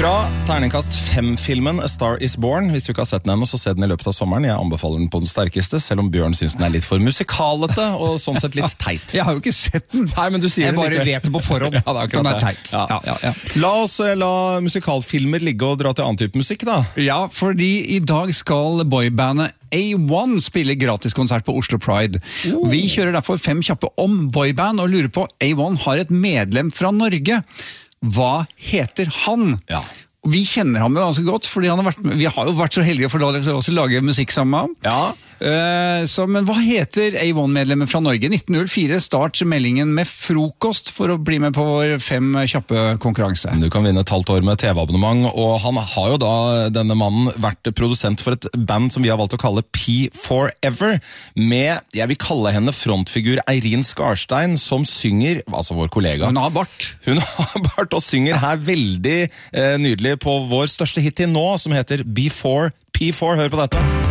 Fra terningkast 5-filmen A Star is Born. Hvis du ikke har sett den ennå, så se den i løpet av sommeren. Jeg anbefaler den på den sterkeste, selv om Bjørn synes den er litt for musikalete, og sånn sett litt teit. Jeg har jo ikke sett den. Nei, men du sier jeg bare vet det på forhånd. Ja, det den er teit. Ja. La oss la musikalfilmer ligge og dra til annen type musikk, da. Ja, fordi i dag skal boybandet A1 spille gratiskonsert på Oslo Pride. Vi kjører derfor 5 kjappe om boyband og lurer på, A1 har et medlem fra Norge. Hva heter han? Ja. Vi kjenner ham jo ganske godt, fordi vi har jo vært så heldige for å lage musikk sammen med ham. Ja. Men hva heter A1-medlemmet fra Norge? 1904 start meldingen med frokost for å bli med på vår 5 kjappe konkurranse. Du kan vinne et halvt år med TV-abonnement, og han har jo da, denne mannen, vært produsent for et band som vi har valgt å kalle P4Ever, med, jeg vil kalle henne frontfigur Eirin Skarstein, som synger, altså vår kollega. Hun har bart. Hun har bart og synger her veldig nydelig på vår største hit til nå, som heter P4. Hør på dette.